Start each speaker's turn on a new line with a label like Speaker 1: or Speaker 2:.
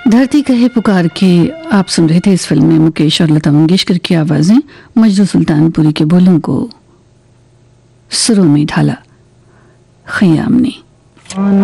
Speaker 1: धरती कहे पुकार के आप सुन रहे थे। इस फिल्म में मुकेश और लता मंगेशकर की आवाजें, मजरू सुल्तानपुरी के बोलों को सुरों में ढाला खयाम ने।